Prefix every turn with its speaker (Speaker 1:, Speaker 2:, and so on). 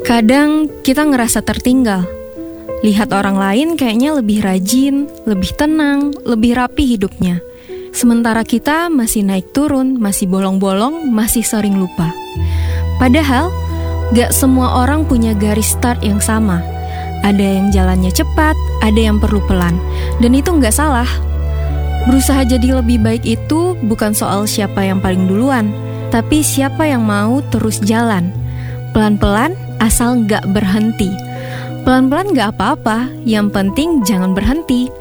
Speaker 1: Kadang kita ngerasa tertinggal. Lihat orang lain kayaknya lebih rajin, lebih tenang, lebih rapi hidupnya. Sementara kita masih naik turun, masih bolong-bolong, masih sering lupa. Padahal, gak semua orang punya garis start yang sama. Ada yang jalannya cepat, ada yang perlu pelan. Dan itu gak salah. Berusaha jadi lebih baik itu bukan soal siapa yang paling duluan, tapi siapa yang mau terus jalan. Pelan-pelan asal gak berhenti. Pelan-pelan gak apa-apa, yang penting jangan berhenti.